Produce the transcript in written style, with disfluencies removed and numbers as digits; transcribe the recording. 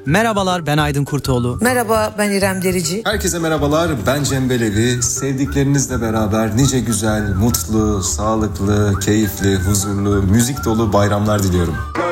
Merhabalar, ben Aydın Kurtoğlu. Merhaba, ben İrem Derici. Herkese merhabalar, ben Cem Belevi. Sevdiklerinizle beraber nice güzel, mutlu, sağlıklı, keyifli, huzurlu, müzik dolu bayramlar diliyorum.